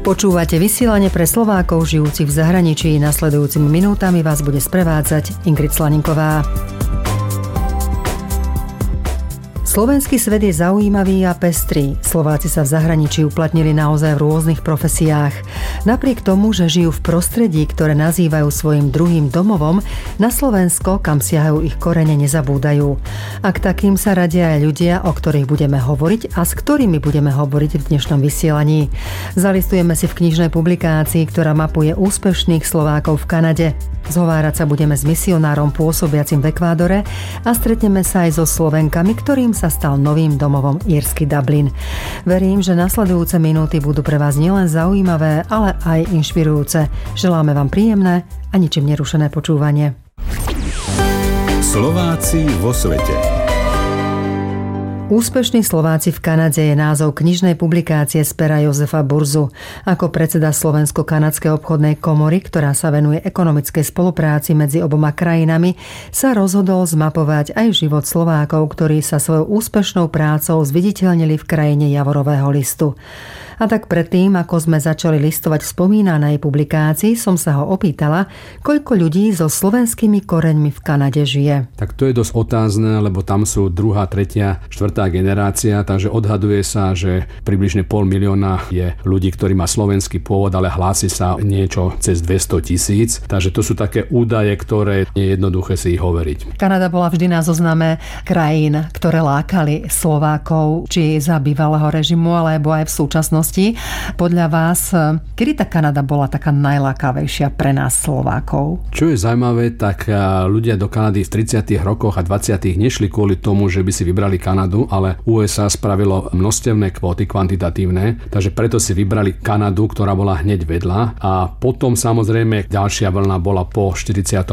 Počúvate vysielanie pre Slovákov žijúcich v zahraničí. Nasledujúcimi minútami vás bude sprevádzať Ingrid Slaninková. Slovenský svet je zaujímavý a pestrý. Slováci sa v zahraničí uplatnili naozaj v rôznych profesiách. Napriek tomu, že žijú v prostredí, ktoré nazývajú svojim druhým domovom, na Slovensko, kam siahajú ich korene, nezabúdajú. A k takým sa radia aj ľudia, o ktorých budeme hovoriť a s ktorými budeme hovoriť v dnešnom vysielaní. Zalistujeme si v knižnej publikácii, ktorá mapuje úspešných Slovákov v Kanade. Zhovárať sa budeme s misionárom pôsobiacim v Ekvádore a stretneme sa aj so Slovenkami, ktorým sa stal novým domovom írsky Dublin. Verím, že nasledujúce minúty budú pre vás nielen zaujímavé, ale aj inšpirujúce. Želáme vám príjemné a ničím nerušené počúvanie. Slováci vo svete. Úspešní Slováci v Kanade je názov knižnej publikácie z pera Jozefa Burzu. Ako predseda Slovensko-kanadskej obchodnej komory, ktorá sa venuje ekonomickej spolupráci medzi oboma krajinami, sa rozhodol zmapovať aj život Slovákov, ktorí sa svojou úspešnou prácou zviditeľnili v krajine Javorového listu. A tak predtým, ako sme začali listovať v spomínanej publikácii, som sa ho opýtala, koľko ľudí so slovenskými koreňmi v Kanade žije. Tak to je dosť otázne, lebo tam sú 2., 3., 4. generácia, takže odhaduje sa, že približne 500 000 je ľudí, ktorí má slovenský pôvod, ale hlási sa niečo cez 200 000. Takže to sú také údaje, ktoré nie je jednoduché si ich overiť. Kanada bola vždy na zozname krajín, ktoré lákali Slovákov, či za bývalého režimu, alebo aj v súčasnosti. Podľa vás, kedy tá Kanada bola taká najlákavejšia pre nás Slovákov? Čo je zaujímavé, tak ľudia do Kanady v 30. rokoch a 20. nešli kvôli tomu, že by si vybrali Kanadu, ale USA spravilo množstevné kvóty kvantitatívne, takže preto si vybrali Kanadu, ktorá bola hneď vedľa, a potom samozrejme ďalšia vlna bola po 45.